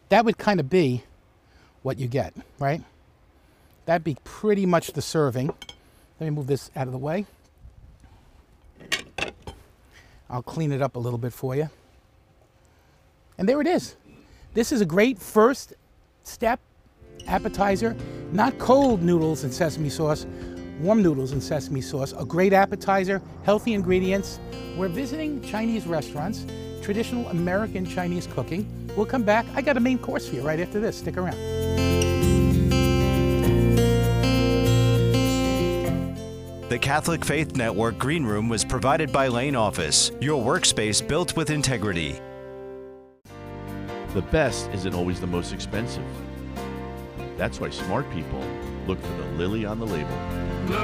that would kind of be what you get, right? That'd be pretty much the serving. Let me move this out of the way. I'll clean it up a little bit for you. And there it is. This is a great first step appetizer. Not cold noodles and sesame sauce, warm noodles and sesame sauce. A great appetizer, healthy ingredients. We're visiting Chinese restaurants, traditional American Chinese cooking. We'll come back. I got a main course for you right after this. Stick around. The Catholic Faith Network Green Room was provided by Lane Office, your workspace built with integrity. The best isn't always the most expensive. That's why smart people look for the lily on the label.